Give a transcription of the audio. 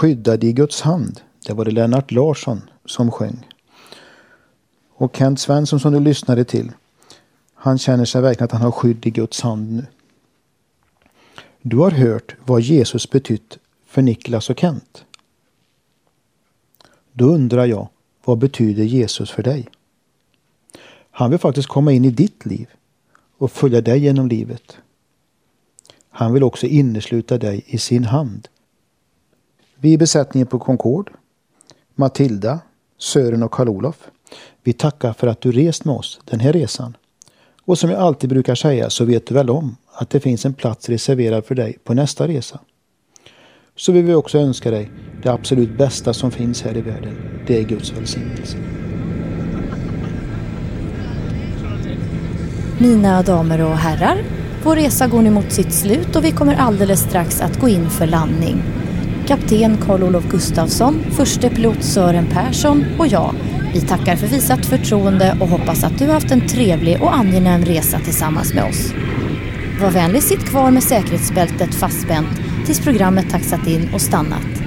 skyddad i Guds hand. Det var det Lennart Larsson som sjöng. Och Kent Svensson som du lyssnade till, han känner sig verkligen att han har skydd i Guds hand nu. Du har hört vad Jesus betytt för Niklas och Kent. Då undrar jag, vad betyder Jesus för dig? Han vill faktiskt komma in i ditt liv och följa dig genom livet. Han vill också innesluta dig i sin hand. Vi i besättningen på Concord, Matilda, Sören och Karl-Olof, vi tackar för att du rest med oss den här resan. Och som jag alltid brukar säga så vet du väl om att det finns en plats reserverad för dig på nästa resa. Så vill vi också önska dig det absolut bästa som finns här i världen. Det är Guds välsignelse. Mina damer och herrar, vår resa går nu mot sitt slut och vi kommer alldeles strax att gå in för landning. Kapten Karl-Olof Gustafsson, förste pilot Sören Persson och jag, vi tackar för visat förtroende och hoppas att du har haft en trevlig och angenäm resa tillsammans med oss. Var vänlig, sitt kvar med säkerhetsbältet fastspänt tills programmet taxat in och stannat.